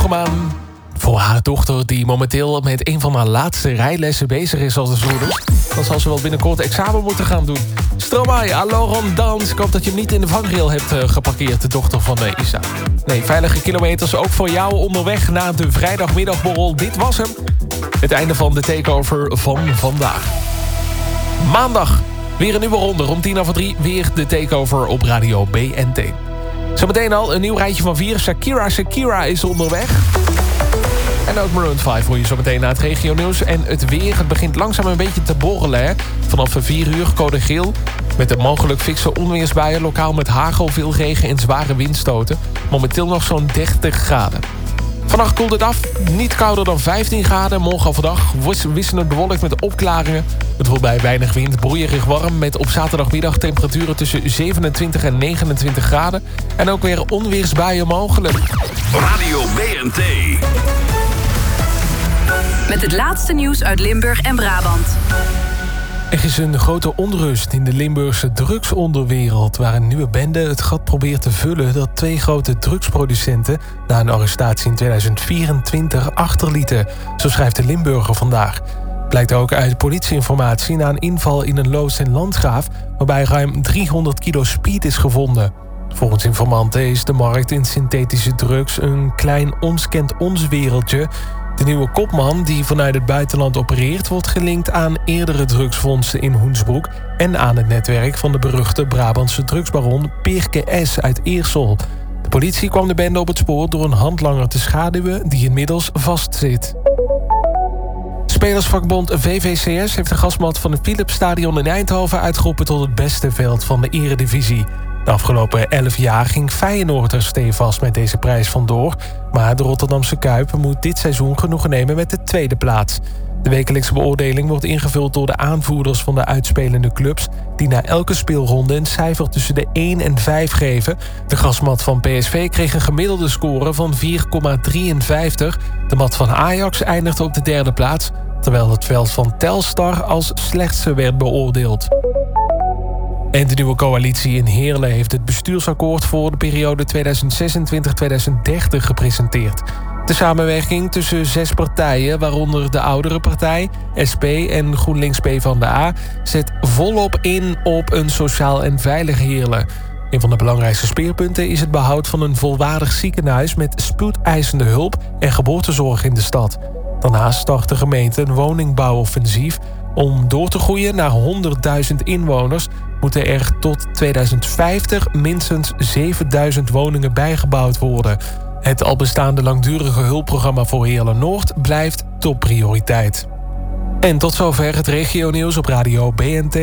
Bruggeman voor haar dochter, die momenteel met een van haar laatste rijlessen bezig is als het zo is. Dan zal ze wel binnenkort examen moeten gaan doen. Stromae, Laurent Dans. Ik hoop dat je hem niet in de vangrail hebt geparkeerd, de dochter van Isa. Nee, veilige kilometers ook voor jou onderweg naar de vrijdagmiddagborrel. Dit was hem. Het einde van de takeover van vandaag. Maandag weer een nieuwe ronde. Om 3:10 weer de takeover op Radio BNT. Zometeen al een nieuw rijtje van 4. Shakira is onderweg. En ook Maroon 5 hoor je zo meteen na het regionieuws. En het weer, het begint langzaam een beetje te borrelen. Hè? Vanaf 4 uur code geel. Met een mogelijk fikse onweersbuien. Lokaal met hagel, veel regen en zware windstoten. Momenteel nog zo'n 30 graden. Vannacht koelt het af. Niet kouder dan 15 graden. Morgen overdag wisselend bewolkt met opklaringen. Het wordt bij weinig wind broeierig warm. Met op zaterdagmiddag temperaturen tussen 27 en 29 graden. En ook weer onweersbuien mogelijk. Radio BNT. Met het laatste nieuws uit Limburg en Brabant. Er is een grote onrust in de Limburgse drugsonderwereld, waar een nieuwe bende het gat probeert te vullen dat 2 grote drugsproducenten na een arrestatie in 2024 achterlieten. Zo schrijft de Limburger vandaag. Blijkt ook uit politieinformatie na een inval in een loods in Landgraaf, waarbij ruim 300 kilo speed is gevonden. Volgens informanten is de markt in synthetische drugs een klein ons-kent-ons wereldje. De nieuwe kopman, die vanuit het buitenland opereert, wordt gelinkt aan eerdere drugsvondsten in Hoensbroek en aan het netwerk van de beruchte Brabantse drugsbaron Peerke S. uit Eersel. De politie kwam de bende op het spoor door een handlanger te schaduwen die inmiddels vastzit. Spelersvakbond VVCS heeft de gasmat van het Philipsstadion in Eindhoven uitgeroepen tot het beste veld van de eredivisie. De afgelopen 11 jaar ging Feyenoord er stevast met deze prijs vandoor. Maar de Rotterdamse Kuip moet dit seizoen genoegen nemen met de tweede plaats. De wekelijkse beoordeling wordt ingevuld door de aanvoerders van de uitspelende clubs, die na elke speelronde een cijfer tussen de 1 en 5 geven. De grasmat van PSV kreeg een gemiddelde score van 4,53. De mat van Ajax eindigde op de 3e plaats, terwijl het veld van Telstar als slechtste werd beoordeeld. En de nieuwe coalitie in Heerlen heeft het bestuursakkoord voor de periode 2026-2030 gepresenteerd. De samenwerking tussen 6 partijen, waaronder de oudere partij, SP en GroenLinks PvdA, zet volop in op een sociaal en veilig Heerlen. Een van de belangrijkste speerpunten is het behoud van een volwaardig ziekenhuis met spoedeisende hulp en geboortezorg in de stad. Daarnaast start de gemeente een woningbouwoffensief. Om door te groeien naar 100.000 inwoners moeten er tot 2050 minstens 7.000 woningen bijgebouwd worden. Het al bestaande langdurige hulpprogramma voor Heerlen-Noord blijft topprioriteit. En tot zover het regionieuws op Radio BNT.